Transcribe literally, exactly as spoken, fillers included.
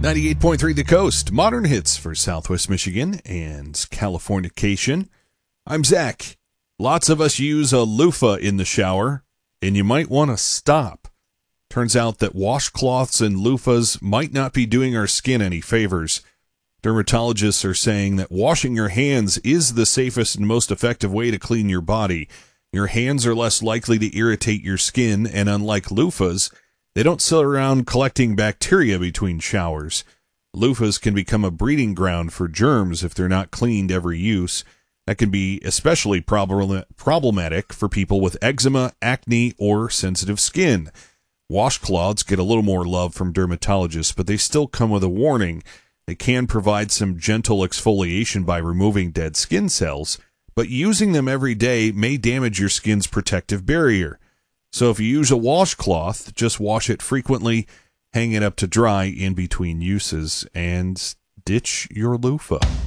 ninety-eight point three The Coast, modern hits for Southwest Michigan and Californication. I'm Zach. Lots of us use a loofah in the shower, and you might want to stop. Turns out that washcloths and loofahs might not be doing our skin any favors. Dermatologists are saying that washing your hands is the safest and most effective way to clean your body. Your hands are less likely to irritate your skin, and unlike loofahs, they don't sit around collecting bacteria between showers. Loofahs can become a breeding ground for germs if they're not cleaned every use. That can be especially problem- problematic for people with eczema, acne, or sensitive skin. Washcloths get a little more love from dermatologists, but they still come with a warning. They can provide some gentle exfoliation by removing dead skin cells, but using them every day may damage your skin's protective barrier. So if you use a washcloth, just wash it frequently, hang it up to dry in between uses, and ditch your loofah.